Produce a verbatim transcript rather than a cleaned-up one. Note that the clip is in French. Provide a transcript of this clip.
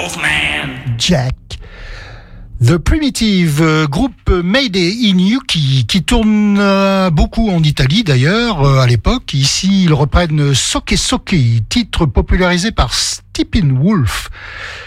Wolfman. Jack. The Primitive, euh, groupe made in U K qui tourne euh, beaucoup en Italie d'ailleurs euh, à l'époque. Ici, ils reprennent Soke Soke, titre popularisé par Steppenwolf.